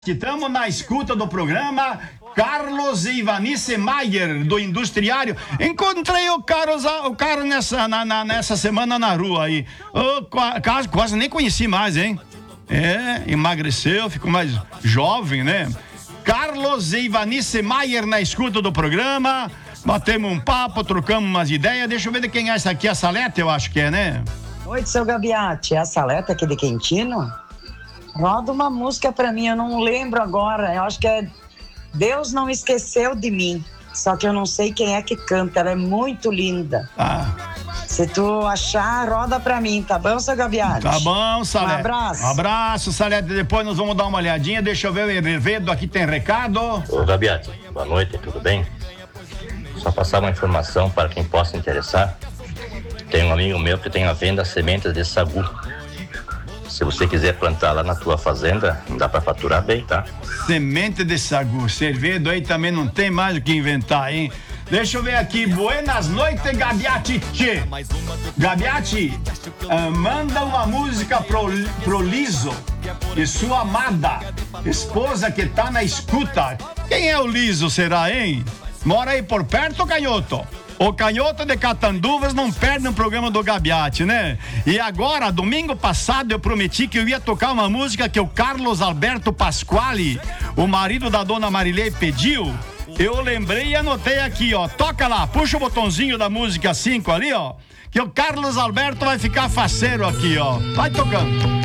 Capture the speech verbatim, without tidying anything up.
Estamos na escuta do programa Carlos e Ivanice Maier, do Industriário. Encontrei o Carlos, o Carlos nessa, na, na, nessa semana na rua aí. Oh, quase, quase nem conheci mais, hein? É, emagreceu, ficou mais jovem, né? Carlos e Ivanice Maier na escuta do programa. Batemos um papo, trocamos umas ideias. Deixa eu ver de quem é essa aqui, a Salete, eu acho que é, né? Oi, seu Gabiati, é a Salete aqui de Quintino? Roda uma música pra mim, eu não lembro agora, eu acho que é Deus Não Esqueceu de Mim, só que eu não sei quem é que canta, ela é muito linda. Ah. Se tu achar, roda pra mim, tá bom, seu Gabiati? Tá bom, Salete. Um abraço. Um abraço, Salete, depois nós vamos dar uma olhadinha, deixa eu ver o Hervedo, aqui tem recado. Ô Gabiati, boa noite, tudo bem? Só passar uma informação para quem possa interessar. Tem um amigo meu que tem a venda sementes de sagu. Se você quiser plantar lá na tua fazenda, dá pra faturar bem, tá? Semente de sagu, Cervedo aí também não tem mais o que inventar, hein? Deixa eu ver aqui, buenas noites, Gabiati tchê. Gabiati, uh, manda uma música pro, pro Liso e sua amada esposa que tá na escuta. Quem é o Liso, será, hein? Mora aí por perto, Canhoto? O Canhoto de Catanduvas não perde um programa do Gabiati, né? E agora, domingo passado, eu prometi que eu ia tocar uma música que o Carlos Alberto Pasquale, o marido da dona Marilei, pediu. Eu lembrei e anotei aqui, ó. Toca lá, puxa o botãozinho da música cinco ali, ó. Que o Carlos Alberto vai ficar faceiro aqui, ó. Vai tocando.